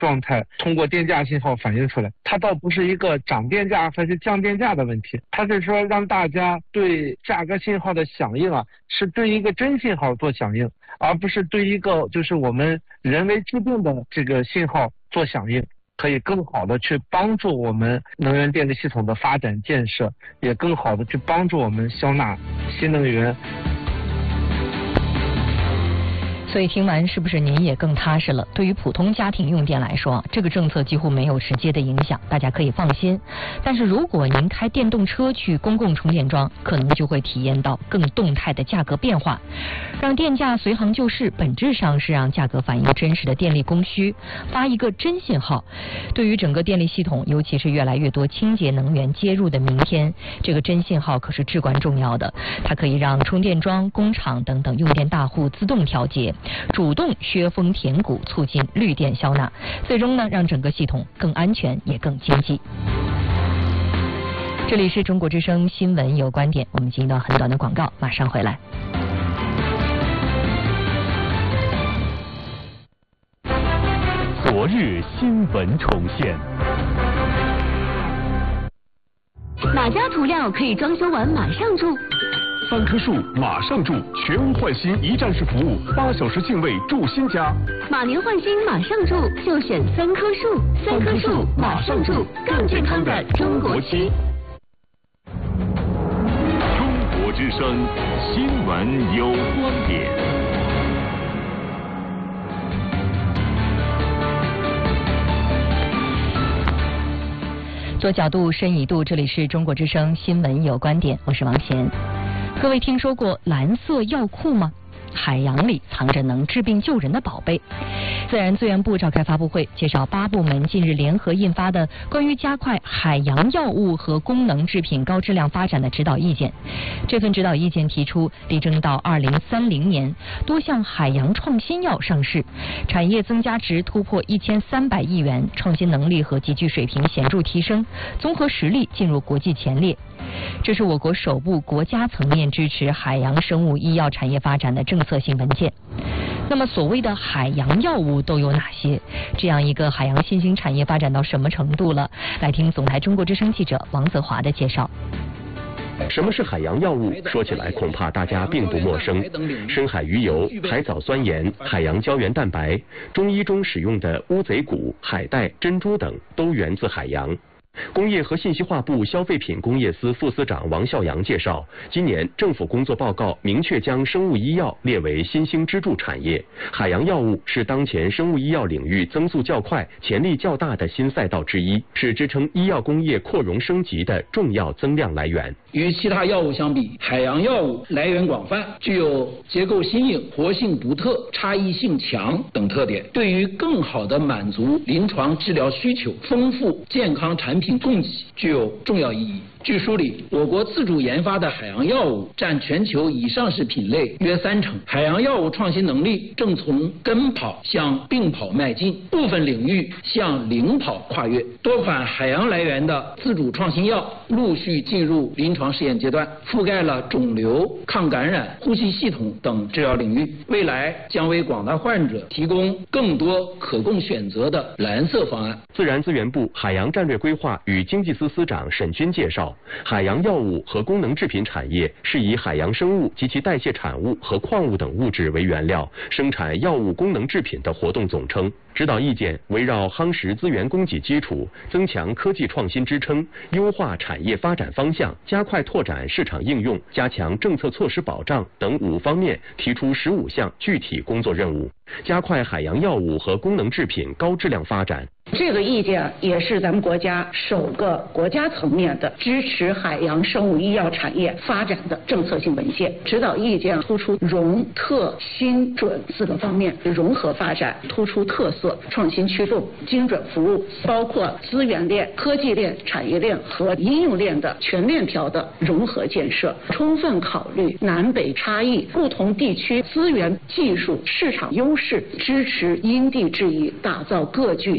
状态通过电价信号反映出来。它倒不是一个涨电价还是降电价的问题，它是说让大家对价格信号的响应是对一个真信号做响应，而不是对一个就是我们人为制定的这个信号做响应，可以更好的去帮助我们能源电力系统的发展建设，也更好的去帮助我们消纳新能源。 所以听完是不是您也更踏实了？对于普通家庭用电来说，这个政策几乎没有直接的影响，大家可以放心。但是如果您开电动车去公共充电桩，可能就会体验到更动态的价格变化。让电价随行就市，本质上是让价格反映真实的电力供需，发一个真信号。对于整个电力系统，尤其是越来越多清洁能源接入的明天，这个真信号可是至关重要的。它可以让充电桩、工厂等等用电大户自动调节，主动削峰填谷，促进绿电消纳，最终呢，让整个系统更安全也更经济。这里是中国之声新闻有观点，我们进一段很短的广告，马上回来。 昨日新闻重现。 哪家涂料可以装修完马上住 ？3棵树马上住，全屋换新一站式服务，8小时净位住新家。 马年换新马上住，就选3棵树，3棵树马上住，更健康的中国区。 中国之声新闻有观点。 做角度深一度，这里是中国之声新闻有观点，我是王贤。各位听说过蓝色药库吗？海洋里藏着能治病救人的宝贝。自然资源部召开发布会，介绍8部门近日联合印发的关于加快海洋药物和功能制品高质量发展的指导意见。这份指导意见提出，力争到2030年，多项海洋创新药上市，产业增加值突破1300亿元，创新能力和集聚水平显著提升，综合实力进入国际前列。这是我国首部国家层面支持海洋生物医药产业发展的政策性文件。那么所谓的海洋药物都有哪些？这样一个海洋新兴产业发展到什么程度了？来听总台中国之声记者王泽华的介绍。 什么是海洋药物？说起来恐怕大家并不陌生。深海鱼油、海藻酸盐、海洋胶原蛋白，中医中使用的乌贼骨、海带、珍珠等，都源自海洋。工业和信息化部消费品工业司副司长王孝阳介绍，今年政府工作报告明确将生物医药列为新兴支柱产业，海洋药物是当前生物医药领域增速较快、潜力较大的新赛道之一，是支撑医药工业扩容升级的重要增量来源。 与其他药物相比，海洋药物来源广泛，具有结构新颖、活性独特、差异性强等特点，对于更好地满足临床治疗需求、丰富健康产品供给具有重要意义。据梳理，我国自主研发的海洋药物占全球已上市品类约30%，海洋药物创新能力正从跟跑向并跑迈进，部分领域向领跑跨越。多款海洋来源的自主创新药陆续进入临床试验阶段，覆盖了肿瘤、抗感染、呼吸系统等治疗领域，未来将为广大患者提供更多可供选择的蓝色方案。 自然资源部海洋战略规划与经济司司长沈军介绍，海洋药物和功能制品产业是以海洋生物及其代谢产物和矿物等物质为原料，生产药物功能制品的活动总称。指导意见围绕夯实资源供给基础、增强科技创新支撑、优化产业发展方向、加快拓展市场应用、加强政策措施保障等5方面，提出15项具体工作任务，加快海洋药物和功能制品高质量发展。 这个意见也是咱们国家首个国家层面的支持海洋生物医药产业发展的政策性文件。指导意见突出融、特、新、准4个方面融合发展，突出特色、创新驱动、精准服务，包括资源链、科技链、产业链和应用链的全链条的融合建设，充分考虑南北差异、不同地区资源、技术、市场优势，支持因地制宜，打造各具特色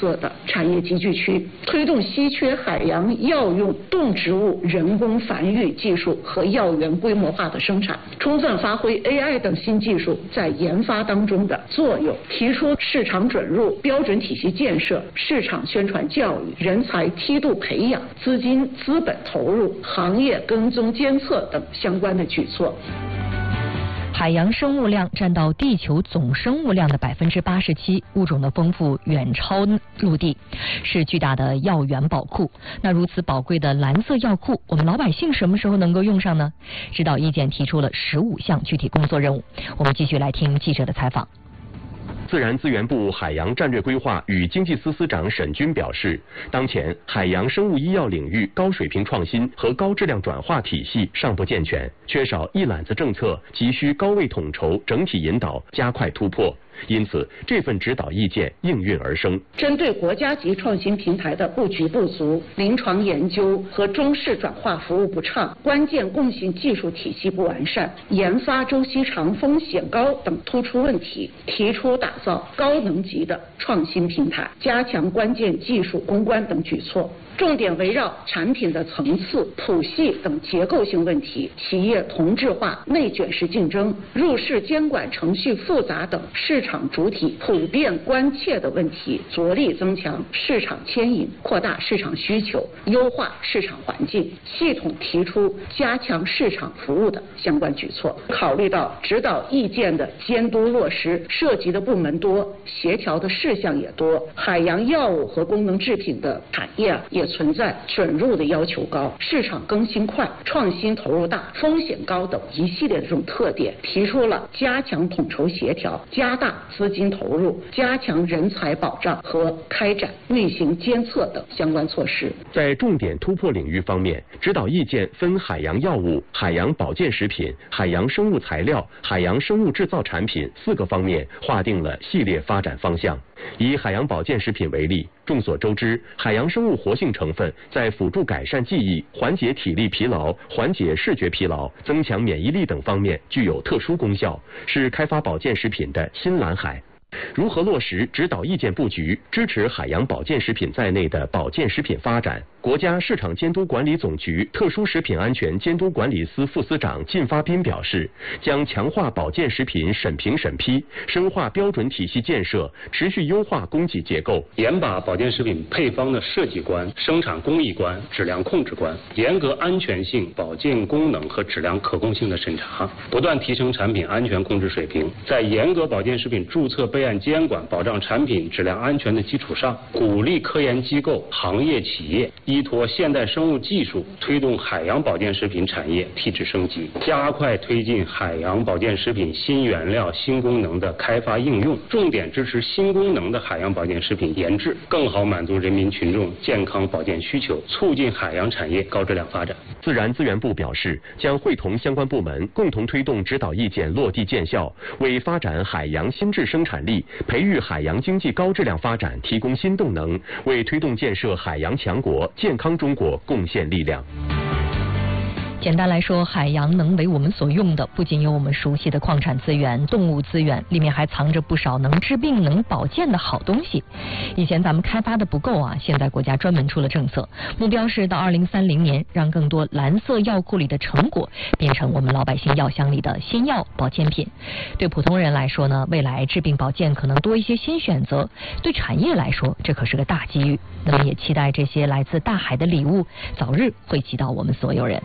色的产业集聚区，推动稀缺海洋药用动植物人工繁育技术和药源规模化的生产，充分发挥 AI 等新技术在研发当中的作用，提出市场准入、标准体系建设、市场宣传教育、人才梯度培养、资金资本投入、行业跟踪监测等相关的举措。 海洋生物量占到地球总生物量的87%，物种的丰富远超陆地，是巨大的药源宝库。那如此宝贵的蓝色药库，我们老百姓什么时候能够用上呢？指导意见提出了15项具体工作任务。我们继续来听记者的采访。 自然资源部海洋战略规划与经济司司长沈军表示，当前海洋生物医药领域高水平创新和高质量转化体系尚不健全，缺少一揽子政策，急需高位统筹、整体引导，加快突破。因此，这份指导意见应运而生。 针对国家级创新平台的布局不足、临床研究和中试转化服务不畅、关键共性技术体系不完善、研发周期长、风险高等突出问题，提出打造高能级的创新平台，加强关键技术攻关等举措。重点围绕产品的层次、谱系等结构性问题，企业同质化、内卷式竞争、入市监管程序复杂等市场主体普遍关切的问题，着力增强市场牵引，扩大市场需求，优化市场环境，系统提出加强市场服务的相关举措。考虑到指导意见的监督落实涉及的部门多，协调的事项也多，海洋药物和功能制品的产业也存在准入的要求高、市场更新快、创新投入大、风险高等一系列的这种特点，提出了加强统筹协调、加大资金投入、加强人才保障和开展运行监测等相关措施。 在重点突破领域方面，指导意见分海洋药物、海洋保健食品、海洋生物材料、海洋生物制造产品4个方面划定了系列发展方向。以海洋保健食品为例，众所周知，海洋生物活性成分在辅助改善记忆、缓解体力疲劳、缓解视觉疲劳、增强免疫力等方面具有特殊功效，是开发保健食品的新蓝海。如何落实指导意见布局，支持海洋保健食品在内的保健食品发展？国家市场监督管理总局特殊食品安全监督管理司副司长靳发斌表示，将强化保健食品审评审批，深化标准体系建设，持续优化供给结构， 严把保健食品配方的设计关、生产工艺关、质量控制关，严格安全性、保健功能和质量可控性的审查，不断提升产品安全控制水平。在严格保健食品注册备案监管、保障产品质量安全的基础上，鼓励科研机构、行业企业依托现代生物技术，推动海洋保健食品产业提质升级，加快推进海洋保健食品新原料、新功能的开发应用，重点支持新功能的海洋保健食品研制，更好满足人民群众健康保健需求，促进海洋产业高质量发展。 自然资源部表示，将会同相关部门共同推动指导意见落地见效，为发展海洋新质生产力、培育海洋经济高质量发展提供新动能，为推动建设海洋强国、健康中国贡献力量。 简单来说，海洋能为我们所用的不仅有我们熟悉的矿产资源、动物资源，里面还藏着不少能治病、能保健的好东西。以前咱们开发的不够啊，现在国家专门出了政策，目标是到2030年，让更多蓝色药库里的成果变成我们老百姓药箱里的新药保健品。对普通人来说呢，未来治病保健可能多一些新选择；对产业来说，这可是个大机遇。那么也期待这些来自大海的礼物早日惠及到我们所有人。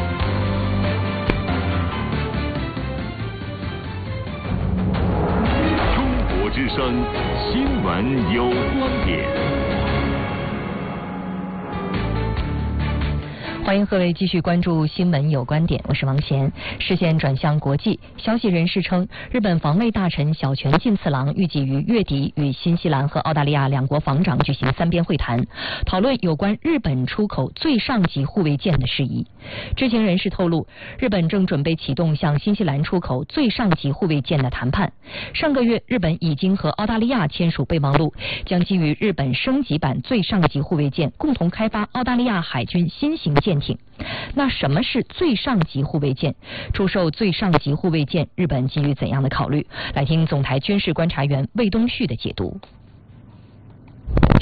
之声新闻有观点， 欢迎各位继续关注新闻有观点，我是王贤。视线转向国际，消息人士称，日本防卫大臣小泉进次郎预计于月底与新西兰和澳大利亚两国防长举行3边会谈，讨论有关日本出口最上级护卫舰的事宜。知情人士透露，日本正准备启动向新西兰出口最上级护卫舰的谈判。上个月，日本已经和澳大利亚签署备忘录，将基于日本升级版最上级护卫舰，共同开发澳大利亚海军新型舰艇。那什么是最上级护卫舰？出售最上级护卫舰，日本基于怎样的考虑？来听总台军事观察员魏东旭的解读。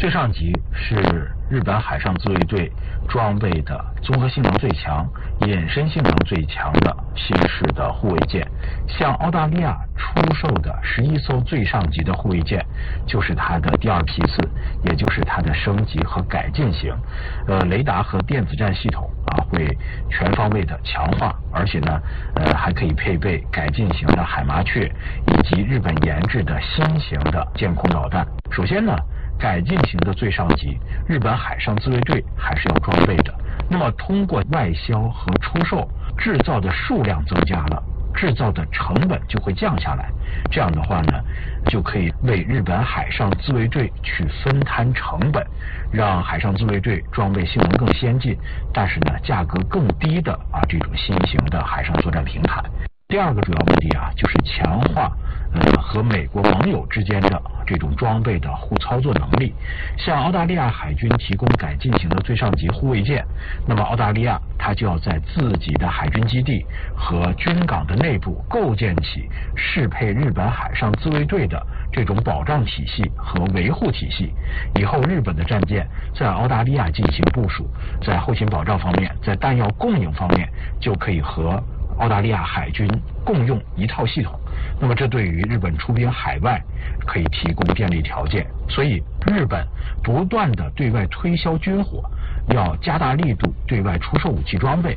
最上级是日本海上自卫队装备的综合性能最强、隐身性能最强的新式的护卫舰。向澳大利亚出售的11艘最上级的护卫舰，就是它的第二批次，也就是它的升级和改进型。雷达和电子战系统会全方位的强化，而且呢，还可以配备改进型的海麻雀以及日本研制的新型的舰空导弹。首先呢，改进型的最上级，日本海上自卫队还是要装备的。那么通过外销和出售，制造的数量增加了，制造的成本就会降下来。这样的话呢，就可以为日本海上自卫队去分摊成本，让海上自卫队装备性能更先进，但是呢价格更低的这种新型的海上作战平台。第二个主要目的就是强化和美国盟友之间的这种装备的互操作能力。向澳大利亚海军提供改进型的最上级护卫舰，那么澳大利亚它就要在自己的海军基地和军港的内部构建起适配日本海上自卫队的这种保障体系和维护体系。以后日本的战舰在澳大利亚进行部署，在后勤保障方面，在弹药供应方面，就可以和澳大利亚海军共用一套系统。那么这对于日本出兵海外可以提供便利条件。所以日本不断的对外推销军火，要加大力度对外出售武器装备。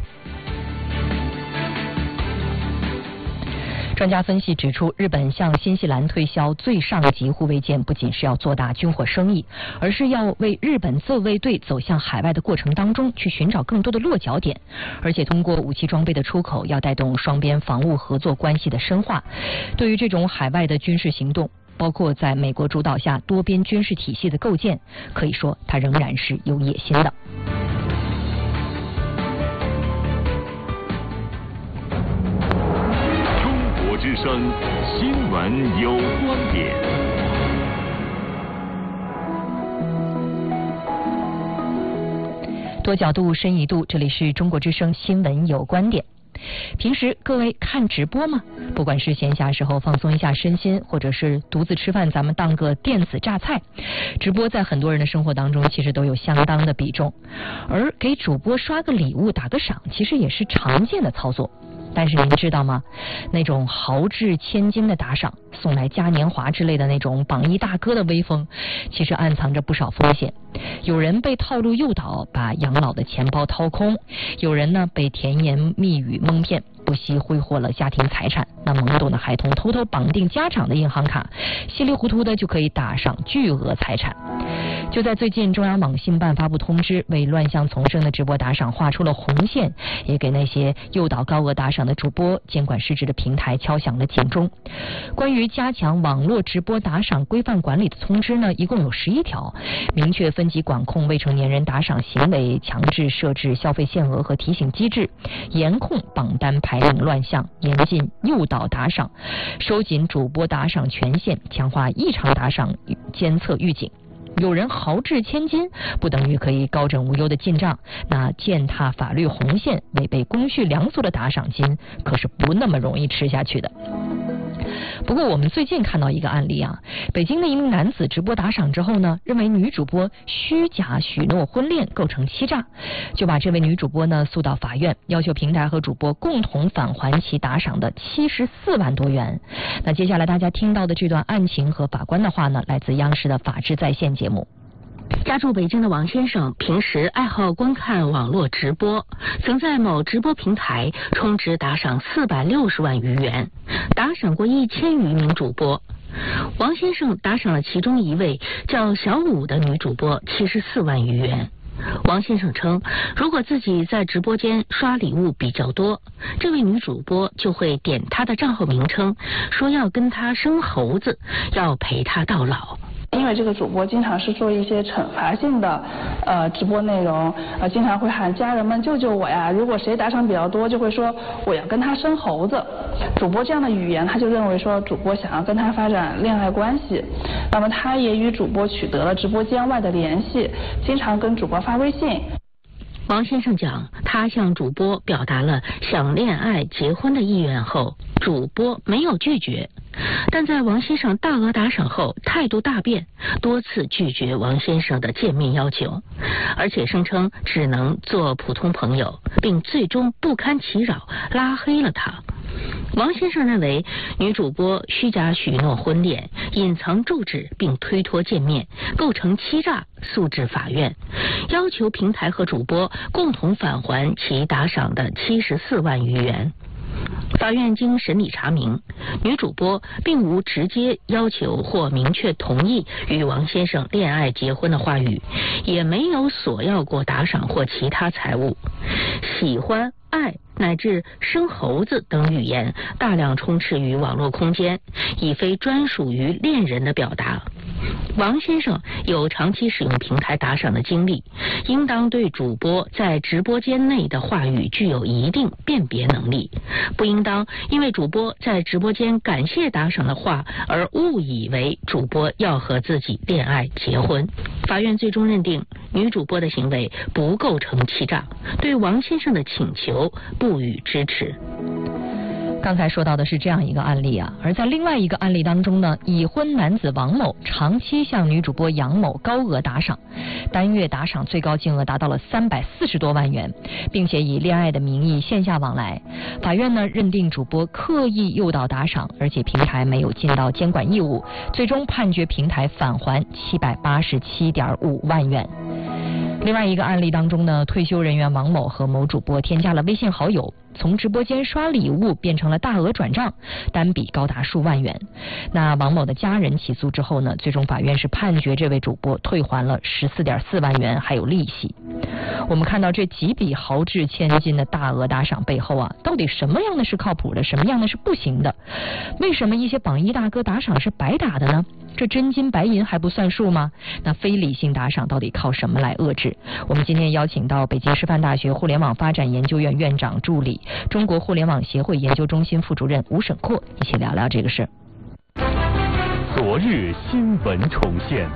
专家分析指出，日本向新西兰推销最上级护卫舰，不仅是要做大军火生意，而是要为日本自卫队走向海外的过程当中去寻找更多的落脚点，而且通过武器装备的出口，要带动双边防务合作关系的深化。对于这种海外的军事行动，包括在美国主导下多边军事体系的构建，可以说它仍然是有野心的。 之声新闻有观点。 多角度，深一度，这里是中国之声新闻有观点。平时各位看直播吗？不管是闲暇时候放松一下身心，或者是独自吃饭，咱们当个电子榨菜，直播在很多人的生活当中其实都有相当的比重。而给主播刷个礼物打个赏，其实也是常见的操作。但是您知道吗？那种豪掷千金的打赏，送来嘉年华之类的那种榜一大哥的威风，其实暗藏着不少风险。有人被套路诱导，把养老的钱包掏空；有人呢被甜言蜜语蒙骗，不惜挥霍了家庭财产。那懵懂的孩童偷偷绑定家长的银行卡，稀里糊涂的就可以打赏巨额财产。就在最近，中央网信办发布通知，为乱象丛生的直播打赏画出了红线，也给那些诱导高额打赏的主播、监管失职的平台敲响了警钟。关于加强网络直播打赏规范管理的通知呢，一共有11条，明确分级管控未成年人打赏行为，强制设置消费限额和提醒机制，严控榜单排名乱象，严禁诱导打赏，收紧主播打赏权限，强化异常打赏监测预警。有人豪掷千金，不等于可以高枕无忧的进账，那践踏法律红线、违背公序良俗的打赏金，可是不那么容易吃下去的。不过我们最近看到一个案例北京的一名男子直播打赏之后呢，认为女主播虚假许诺婚恋构成欺诈，就把这位女主播呢诉到法院，要求平台和主播共同返还其打赏的74万多元。那接下来大家听到的这段案情和法官的话呢，来自央视的法治在线节目。 家住北京的王先生平时爱好观看网络直播，曾在某直播平台充值打赏460万余元，打赏过1000余名主播。王先生打赏了其中一位叫小武的女主播74万余元。王先生称，如果自己在直播间刷礼物比较多，这位女主播就会点他的账号名称，说要跟他生猴子，要陪他到老。 因为这个主播经常是做一些惩罚性的直播内容，经常会喊家人们救救我呀，如果谁打赏比较多就会说我要跟他生猴子。主播这样的语言，他就认为说主播想要跟他发展恋爱关系，那么他也与主播取得了直播间外的联系，经常跟主播发微信。 王先生讲，他向主播表达了想恋爱结婚的意愿后，主播没有拒绝， 但在王先生大额打赏后态度大变，多次拒绝王先生的见面要求，而且声称只能做普通朋友，并最终不堪其扰拉黑了他。王先生认为女主播虚假许诺婚恋、隐藏住址并推脱见面，构成欺诈，诉至法院，要求平台和主播共同返还其打赏的74万余元。法院经审理查明，女主播并无直接要求或明确同意与王先生恋爱结婚的话语，也没有索要过打赏或其他财物。喜欢、爱乃至生猴子等语言大量充斥于网络空间，已非专属于恋人的表达。王先生有长期使用平台打赏的经历，应当对主播在直播间内的话语具有一定辨别能力，不应当因为主播在直播间感谢打赏的话而误以为主播要和自己恋爱结婚。法院最终认定女主播的行为不构成欺诈，对王先生的请求不予支持。 刚才说到的是这样一个案例啊，而在另外一个案例当中呢，已婚男子王某长期向女主播杨某高额打赏，单月打赏最高金额达到了340多万元，并且以恋爱的名义线下往来。法院呢认定主播刻意诱导打赏，而且平台没有尽到监管义务，最终判决平台返还787.5万元。另外一个案例当中呢，退休人员王某和某主播添加了微信好友，从直播间刷礼物变成了大额转账，单笔高达数万元。那王某的家人起诉之后呢，最终法院是判决这位主播退还了14.4万元，还有利息。我们看到这几笔豪掷千金的大额打赏背后啊，到底什么样的是靠谱的，什么样的是不行的？为什么一些榜一大哥打赏是白打的呢？这真金白银还不算数吗？那非理性打赏到底靠什么来遏制？我们今天邀请到北京师范大学互联网发展研究院院长助理、中国互联网协会研究中心副主任吴沈阔一起聊聊这个事。 昨日新闻重现。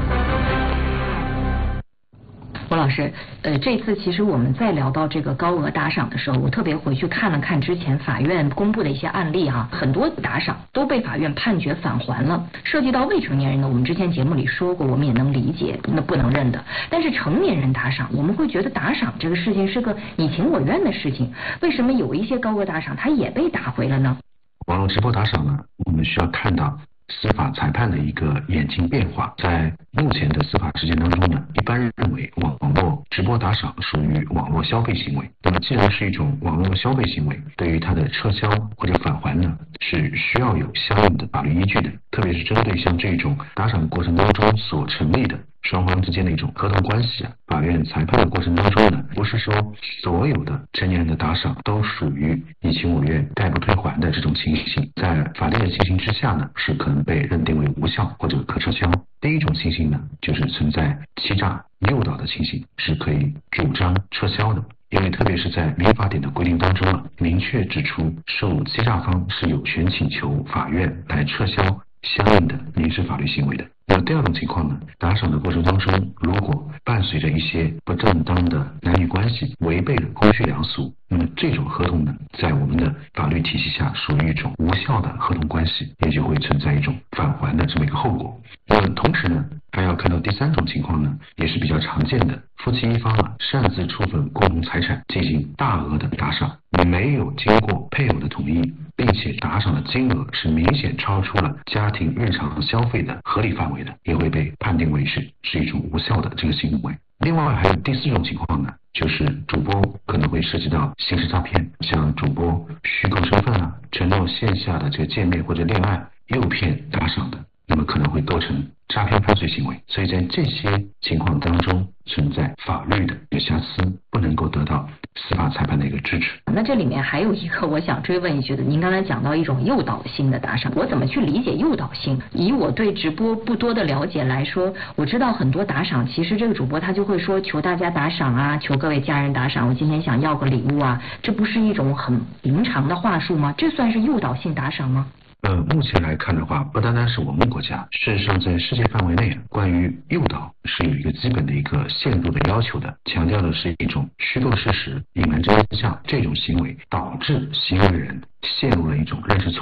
吴老师，这次其实我们在聊到这个高额打赏的时候，我特别回去看了看之前法院公布的一些案例哈，很多打赏都被法院判决返还了。涉及到未成年人的，我们之前节目里说过，我们也能理解，那不能认的。但是成年人打赏，我们会觉得打赏这个事情是个你情我愿的事情，为什么有一些高额打赏它也被打回了呢？ 网络直播打赏呢，我们需要看到司法裁判的一个演进变化。在目前的司法实践当中呢，一般认为网络直播打赏属于网络消费行为。那么既然是一种网络消费行为，对于它的撤销或者返还呢，是需要有相应的法律依据的。特别是针对像这种打赏过程当中所成立的双方之间的一种合同关系啊，法院裁判的过程当中呢，不是说所有的成年人的打赏都属于你情我愿、概不退还的这种情形，在法定的情形之下呢，是可能被认定为无效或者可撤销。第一种情形呢，就是存在欺诈、诱导的情形，是可以主张撤销的。因为特别是在民法典的规定当中啊，明确指出受欺诈方是有权请求法院来撤销相应的民事法律行为的。那么第二种情况呢，打赏的过程当中，如果伴随着一些不正当的男女关系，违背了公序良俗，那么这种合同呢，在我们的法律体系下属于一种无效的合同关系，也就会存在一种返还的这么一个后果。那么同时呢，还要看到第三种情况呢，也是比较常见的，夫妻一方啊擅自处分共同财产进行大额的打赏，没有经过配偶的同意，并且打赏的金额是明显超出了家庭日常消费的合理范围的，也会被判定为是一种无效的这个行为。另外还有第四种情况呢，就是主播可能会涉及到刑事诈骗，像主播虚构身份啊，承诺线下的这个见面或者恋爱，诱骗打赏的，那么可能会构成诈骗犯罪行为。所以在这些情况当中存在法律的一个瑕疵，不能够得到司法裁判的一个支持。 那这里面还有一个我想追问一句的，您刚才讲到一种诱导性的打赏，我怎么去理解诱导性？以我对直播不多的了解来说，我知道很多打赏，其实这个主播他就会说求大家打赏啊，求各位家人打赏，我今天想要个礼物啊，这不是一种很平常的话术吗？这算是诱导性打赏吗？ 目前来看的话，不单单是我们国家，事实上在世界范围内，关于诱导是有一个基本的一个限度的要求的，强调的是一种虚构事实、隐瞒真相这种行为导致行为人陷入了一种认识错误，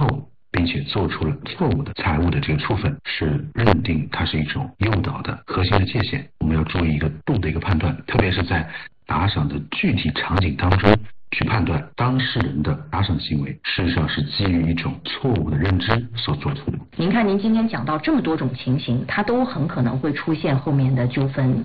并且做出了错误的财务的这个处分，是认定它是一种诱导的核心的界限。我们要注意一个度的一个判断，特别是在打赏的具体场景当中去判断当事人的打赏行为，事实上是基于一种错误的认知所做出的。 您看，您今天讲到这么多种情形，它都很可能会出现后面的纠纷，